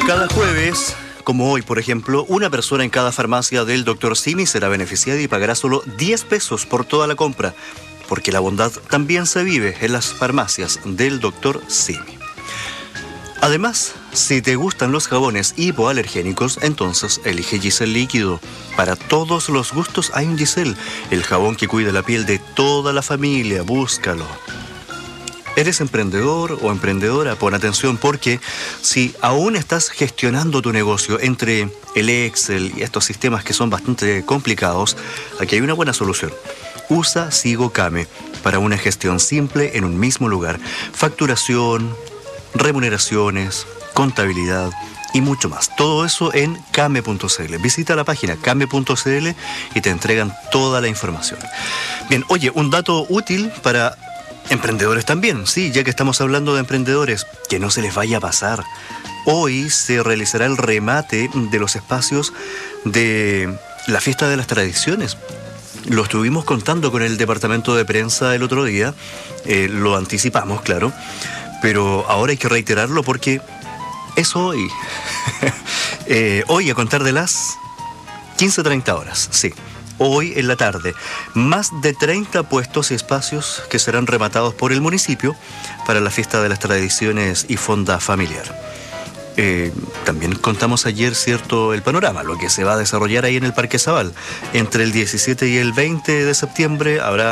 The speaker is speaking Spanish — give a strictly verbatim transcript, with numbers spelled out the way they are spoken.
Cada jueves, como hoy, por ejemplo, una persona en cada farmacia del doctor Simi será beneficiada y pagará solo diez pesos por toda la compra, porque la bondad también se vive en las farmacias del doctor Simi. Además, si te gustan los jabones hipoalergénicos, entonces elige Gisel líquido. Para todos los gustos hay un Gisel, el jabón que cuida la piel de toda la familia. Búscalo. ¿Eres emprendedor o emprendedora? Pon atención, porque si aún estás gestionando tu negocio entre el Excel y estos sistemas que son bastante complicados, aquí hay una buena solución. Usa SigoCame para una gestión simple en un mismo lugar. Facturación, remuneraciones, contabilidad y mucho más. Todo eso en came punto cl. Visita la página came punto cl y te entregan toda la información. Bien, oye, un dato útil para emprendedores también, sí, ya que estamos hablando de emprendedores, que no se les vaya a pasar. Hoy se realizará el remate de los espacios de la Fiesta de las Tradiciones. Lo estuvimos contando con el departamento de prensa el otro día, eh, lo anticipamos, claro, pero ahora hay que reiterarlo porque es hoy. eh, hoy a contar de las quince treinta horas, sí. Hoy en la tarde, más de treinta puestos y espacios que serán rematados por el municipio para la Fiesta de las Tradiciones y Fonda Familiar. Eh, también contamos ayer, cierto, el panorama, lo que se va a desarrollar ahí en el Parque Zabal. Entre el diecisiete y el veinte de septiembre habrá